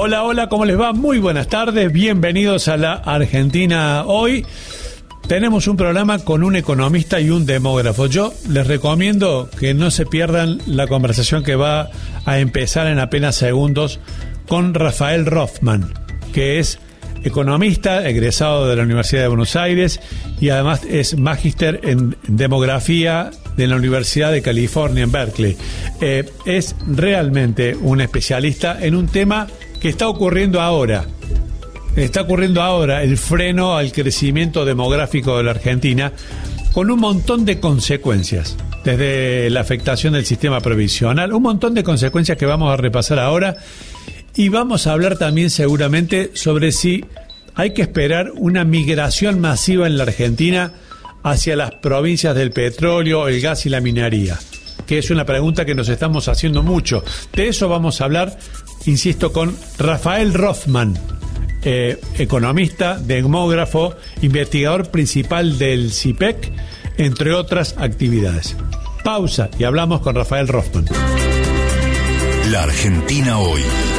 Hola, hola, ¿cómo les va? Muy buenas tardes, bienvenidos a la Argentina Hoy. Tenemos un programa con un economista y un demógrafo. Yo les recomiendo que no se pierdan la conversación que va a empezar en apenas segundos con Rafael Rothman, que es economista, egresado de la Universidad de Buenos Aires y además es magíster en demografía de la Universidad de California en Berkeley. Es realmente un especialista en un tema que está ocurriendo ahora. Está ocurriendo ahora el freno al crecimiento demográfico de la Argentina con un montón de consecuencias, desde la afectación del sistema previsional, un montón de consecuencias que vamos a repasar ahora, y vamos a hablar también seguramente sobre si hay que esperar una migración masiva en la Argentina hacia las provincias del petróleo, el gas y la minería, que es una pregunta que nos estamos haciendo mucho. De eso vamos a hablar, insisto, con Rafael Rothman, economista, demógrafo, investigador principal del CIPEC, entre otras actividades. Pausa y hablamos con Rafael Rothman. La Argentina Hoy.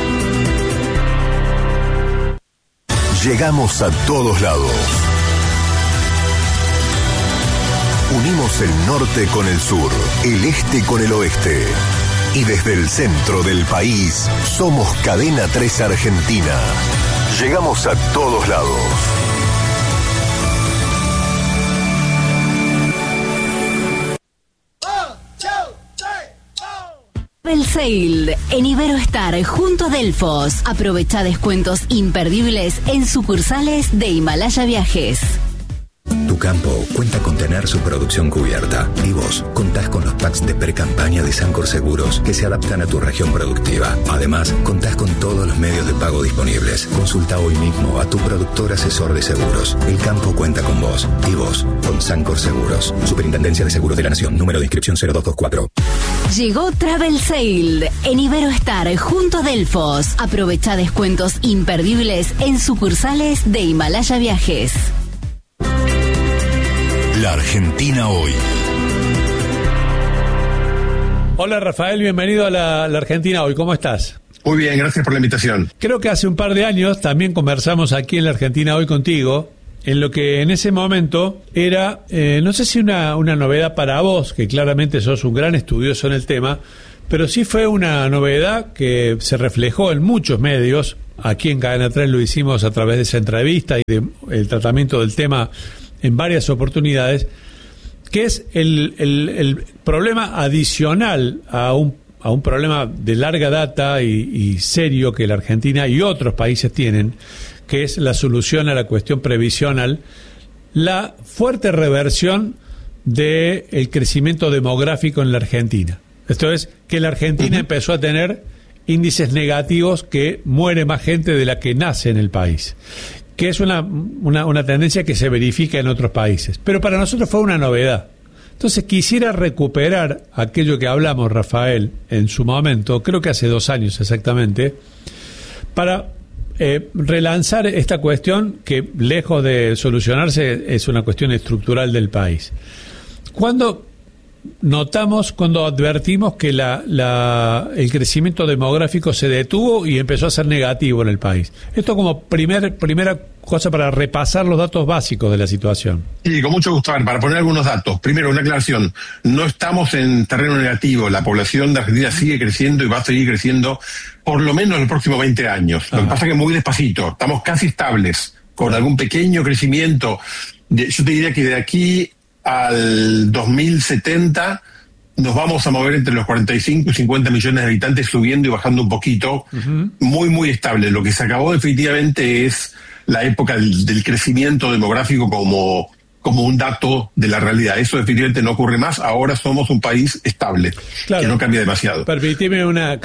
Llegamos a todos lados. Unimos el norte con el sur, el este con el oeste. Y desde el centro del país, somos Cadena 3 Argentina. Llegamos a todos lados. Travel Sale en Iberoestar junto a Delfos. Aprovecha descuentos imperdibles en sucursales de Himalaya Viajes. Tu campo cuenta con tener su producción cubierta y vos contás con los packs de pre-campaña de Sancor Seguros que se adaptan a tu región productiva. Además, contás con todos los medios de pago disponibles. Consulta hoy mismo a tu productor asesor de seguros. El campo cuenta con vos y vos con Sancor Seguros. Superintendencia de Seguros de la Nación. Número de inscripción 0224. Llegó Travel Sale en Iberoestar junto a Delfos. Aprovecha descuentos imperdibles en sucursales de Himalaya Viajes. La Argentina Hoy. Hola Rafael, bienvenido a la Argentina Hoy. ¿Cómo estás? Muy bien, gracias por la invitación. Creo que hace un par de años también conversamos aquí en la Argentina Hoy contigo, en lo que en ese momento era, no sé si una novedad para vos, que claramente sos un gran estudioso en el tema, pero sí fue una novedad que se reflejó en muchos medios. Aquí en Cadena 3 lo hicimos a través de esa entrevista y del tratamiento del tema en varias oportunidades, que es el problema adicional a un problema de larga data y serio que la Argentina y otros países tienen, que es la solución a la cuestión previsional, la fuerte reversión del crecimiento demográfico en la Argentina. Esto es, que la Argentina empezó a tener índices negativos, que muere más gente de la que nace en el país, que es una tendencia que se verifica en otros países. Pero para nosotros fue una novedad. Entonces quisiera recuperar aquello que hablamos, Rafael, en su momento, creo que hace 2 años exactamente, para relanzar esta cuestión que, lejos de solucionarse, es una cuestión estructural del país. Cuando advertimos que el crecimiento demográfico se detuvo y empezó a ser negativo en el país. Esto como primera cosa para repasar los datos básicos de la situación. Sí, con mucho gusto. Para poner algunos datos. Primero, una aclaración. No estamos en terreno negativo. La población de Argentina sigue creciendo y va a seguir creciendo por lo menos en los próximos 20 años. Lo que pasa es que muy despacito. Estamos casi estables, con algún pequeño crecimiento. Yo te diría que de aquí al 2070 nos vamos a mover entre los 45 y 50 millones de habitantes, subiendo y bajando un poquito, muy, muy estable. Lo que se acabó definitivamente es la época del crecimiento demográfico como un dato de la realidad. Eso definitivamente no ocurre más. Ahora somos un país estable, claro, que no cambia demasiado. Permitime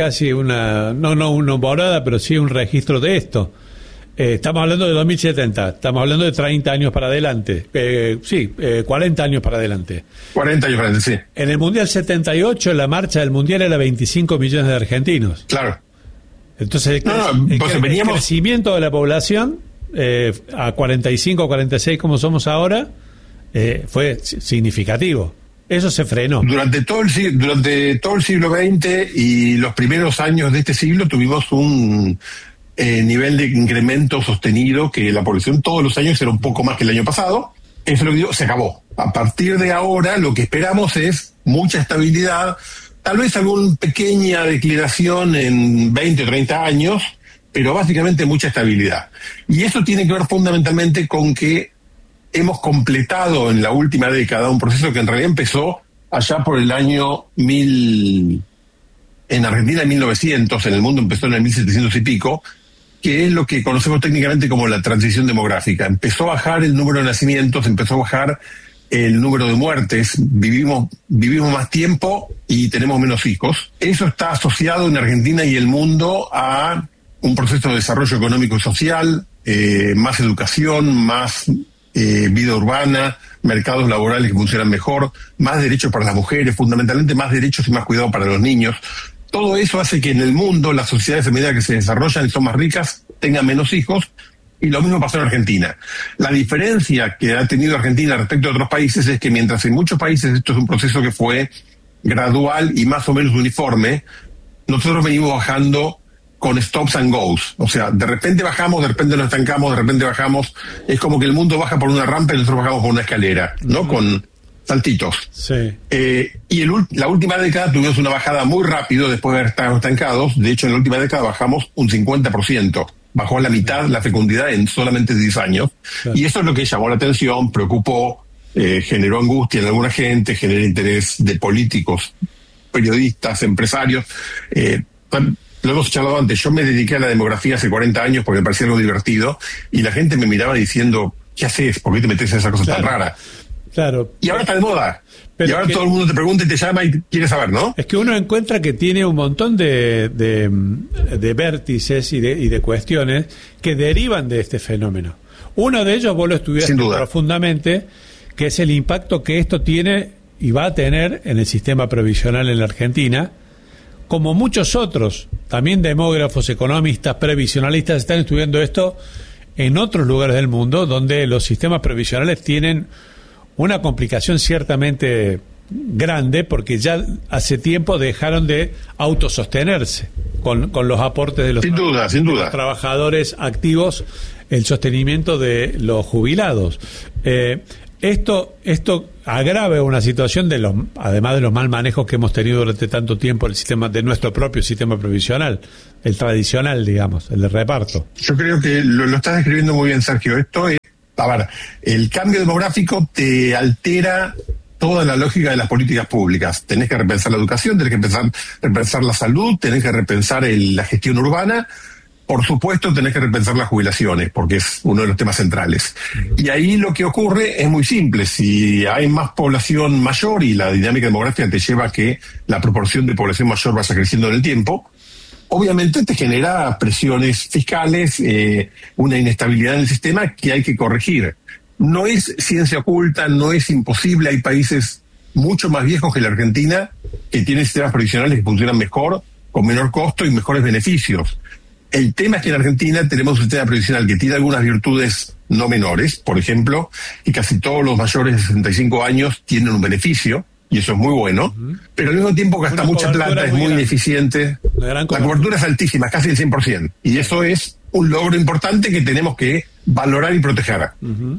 no una morada, pero sí un registro de esto. Estamos hablando de 2070, estamos hablando de 30 años para adelante, 40 años para adelante. 40 años para adelante, sí. En el Mundial 78, la marcha del Mundial era 25 millones de argentinos. Claro. Entonces, el crecimiento de la población a 45 o 46 como somos ahora fue significativo. Eso se frenó. Durante todo el siglo XX y los primeros años de este siglo tuvimos nivel de incremento sostenido, que la población todos los años era un poco más que el año pasado. Eso es lo que digo, se acabó. A partir de ahora lo que esperamos es mucha estabilidad, tal vez alguna pequeña declinación en 20 o 30 años, pero básicamente mucha estabilidad. Y eso tiene que ver fundamentalmente con que hemos completado en la última década un proceso que en realidad empezó allá por el año 1000, en Argentina en 1900, en el mundo empezó en el 1700 y pico, que es lo que conocemos técnicamente como la transición demográfica. Empezó a bajar el número de nacimientos, empezó a bajar el número de muertes, vivimos más tiempo y tenemos menos hijos. Eso está asociado en Argentina y el mundo a un proceso de desarrollo económico y social, más educación, más vida urbana, mercados laborales que funcionan mejor, más derechos para las mujeres, fundamentalmente más derechos y más cuidado para los niños. Todo eso hace que en el mundo las sociedades, a medida que se desarrollan y son más ricas, tengan menos hijos, y lo mismo pasó en Argentina. La diferencia que ha tenido Argentina respecto a otros países es que mientras en muchos países esto es un proceso que fue gradual y más o menos uniforme, nosotros venimos bajando con stops and goes. O sea, de repente bajamos, de repente nos estancamos, de repente bajamos. Es como que el mundo baja por una rampa y nosotros bajamos por una escalera, ¿no? Con saltitos. Sí. Y la última década tuvimos una bajada muy rápido después de haber estado estancados. De hecho, en la última década bajamos un 50%. Bajó a la mitad la fecundidad en solamente 10 años. Claro. Y eso es lo que llamó la atención, preocupó, generó angustia en alguna gente, generó interés de políticos, periodistas, empresarios. Lo hemos charlado antes, yo me dediqué a la demografía hace 40 años porque me parecía algo divertido y la gente me miraba diciendo, ¿qué haces? ¿Por qué te metes en esa cosa tan rara? Claro. Y ahora está de moda. Pero y ahora todo el mundo te pregunta y te llama y quiere saber, ¿no? Es que uno encuentra que tiene un montón de vértices y de cuestiones que derivan de este fenómeno. Uno de ellos vos lo estudiaste profundamente, que es el impacto que esto tiene y va a tener en el sistema previsional en la Argentina, como muchos otros, también demógrafos, economistas, previsionalistas están estudiando esto en otros lugares del mundo, donde los sistemas previsionales tienen una complicación ciertamente grande, porque ya hace tiempo dejaron de autosostenerse con los aportes de los, sin duda. De los trabajadores activos, el sostenimiento de los jubilados. Esto agrava una situación además de los mal manejos que hemos tenido durante tanto tiempo el sistema de nuestro propio sistema previsional, el tradicional, digamos, el de reparto. Yo creo que lo estás describiendo muy bien, Sergio. Esto es, a ver, el cambio demográfico te altera toda la lógica de las políticas públicas. Tenés que repensar la educación, tenés que repensar la salud, tenés que repensar la gestión urbana. Por supuesto, tenés que repensar las jubilaciones, porque es uno de los temas centrales. Y ahí lo que ocurre es muy simple. Si hay más población mayor y la dinámica demográfica te lleva a que la proporción de población mayor vaya creciendo en el tiempo, obviamente te genera presiones fiscales, una inestabilidad en el sistema que hay que corregir. No es ciencia oculta, no es imposible. Hay países mucho más viejos que la Argentina que tienen sistemas previsionales que funcionan mejor, con menor costo y mejores beneficios. El tema es que en Argentina tenemos un sistema previsional que tiene algunas virtudes no menores, por ejemplo, que casi todos los mayores de 65 años tienen un beneficio, y eso es muy bueno, pero al mismo tiempo gasta mucha plata, es muy ineficiente. La cobertura es altísima, casi el 100%, y eso es un logro importante que tenemos que valorar y proteger.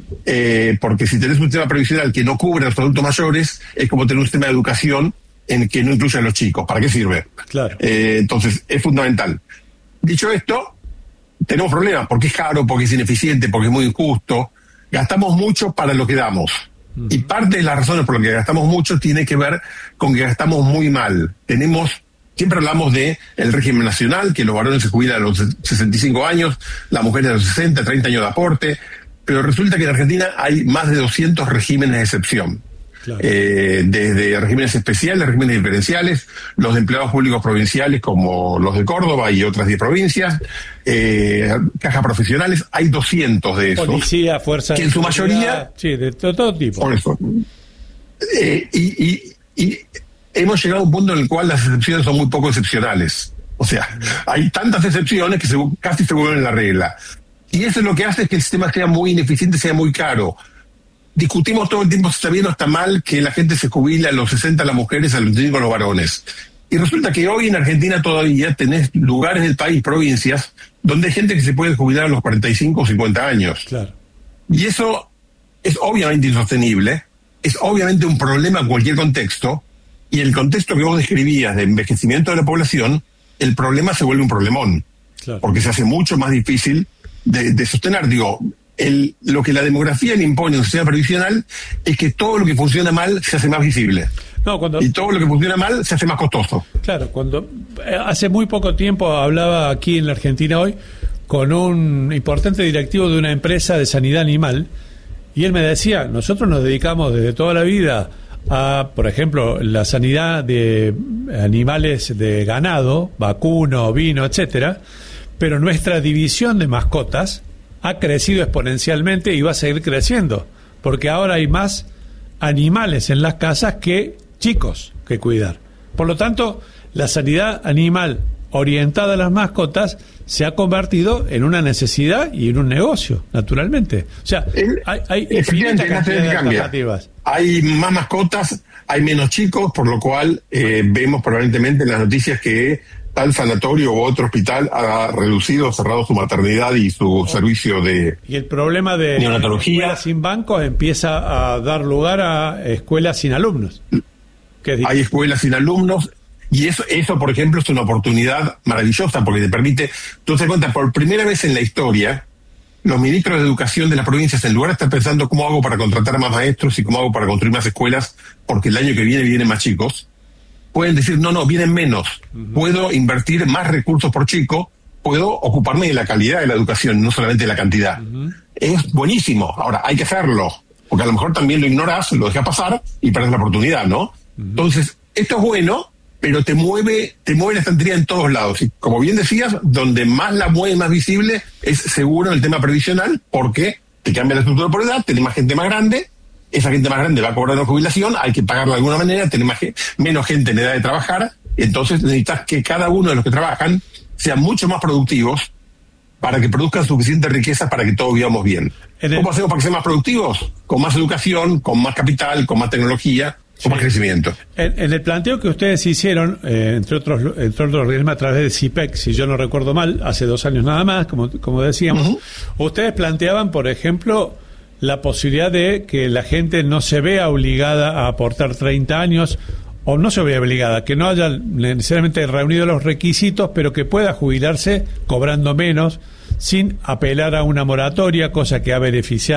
Porque si tenés un sistema previsional que no cubre a los adultos mayores, es como tener un sistema de educación en que no incluye a los chicos. ¿Para qué sirve? Claro. Entonces, es fundamental. Dicho esto, tenemos problemas, porque es caro, porque es ineficiente, porque es muy injusto. Gastamos mucho para lo que damos. Y parte de las razones por las que gastamos mucho tiene que ver con que gastamos muy mal. Siempre hablamos de el régimen nacional, que los varones se jubilan a los 65 años, las mujeres a los 60, 30 años de aporte, pero resulta que en Argentina hay más de 200 regímenes de excepción. Claro. Desde regímenes especiales, regímenes diferenciales, los de empleados públicos provinciales como los de Córdoba y otras 10 provincias, cajas profesionales, hay 200 de esos. Policía, fuerza que en su mayoría... Sí, de todo tipo. Por eso. Y hemos llegado a un punto en el cual las excepciones son muy poco excepcionales. O sea, hay tantas excepciones que casi se vuelven la regla. Y eso es lo que hace que el sistema sea muy ineficiente, sea muy caro. Discutimos todo el tiempo si está bien o está mal que la gente se jubile a los 60 las mujeres, a los 65 los varones. Y resulta que hoy en Argentina todavía tenés lugares del país, provincias, donde hay gente que se puede jubilar a los 45 o 50 años. Claro. Y eso es obviamente insostenible, es obviamente un problema en cualquier contexto, y el contexto que vos describías de envejecimiento de la población, el problema se vuelve un problemón, Claro. porque se hace mucho más difícil de sostener. Digo, lo que la demografía le impone a un sistema previsional es que todo lo que funciona mal se hace más visible. No, Y todo lo que funciona mal se hace más costoso. Claro, hace muy poco tiempo hablaba aquí en la Argentina Hoy con un importante directivo de una empresa de sanidad animal, y él me decía, nosotros nos dedicamos desde toda la vida a, por ejemplo, la sanidad de animales de ganado, vacuno, ovino, etcétera, pero nuestra división de mascotas ha crecido exponencialmente y va a seguir creciendo, porque ahora hay más animales en las casas que chicos que cuidar. Por lo tanto, la sanidad animal orientada a las mascotas se ha convertido en una necesidad y en un negocio, naturalmente. O sea, hay infinita cantidad de alternativas. Hay más mascotas, hay menos chicos, por lo cual vemos permanentemente en las noticias que tal sanatorio u otro hospital ha reducido o cerrado su maternidad y su servicio de y el problema de neonatología. Escuelas sin bancos empieza a dar lugar a escuelas sin alumnos. Hay escuelas sin alumnos, y eso, por ejemplo, es una oportunidad maravillosa, porque te permite, tú te das cuenta, por primera vez en la historia, los ministros de educación de las provincias, en lugar de estar pensando cómo hago para contratar más maestros y cómo hago para construir más escuelas, porque el año que vienen más chicos, pueden decir, no, vienen menos. Puedo invertir más recursos por chico, puedo ocuparme de la calidad de la educación, no solamente de la cantidad. Es buenísimo. Ahora, hay que hacerlo, porque a lo mejor también lo ignorás, lo dejas pasar y pierdes la oportunidad, ¿no? Entonces, esto es bueno, pero te mueve la estantería en todos lados. Y como bien decías, donde más la mueve, más visible, es seguro en el tema previsional, porque te cambia la estructura por edad, tenés más gente más grande, esa gente más grande va a cobrar una jubilación, hay que pagarla de alguna manera, tenés menos gente en edad de trabajar, entonces necesitas que cada uno de los que trabajan sean mucho más productivos para que produzcan suficiente riqueza para que todos vivamos bien. ¿Cómo hacemos para que sean más productivos? Con más educación, con más capital, con más tecnología, con más crecimiento. En el planteo que ustedes hicieron, entre otros a través de CIPEC, si yo no recuerdo mal, hace 2 años nada más, como decíamos, ustedes planteaban, por ejemplo, la posibilidad de que la gente no se vea obligada a aportar 30 años, o no se vea obligada, que no haya necesariamente reunido los requisitos, pero que pueda jubilarse cobrando menos, sin apelar a una moratoria, cosa que ha beneficiado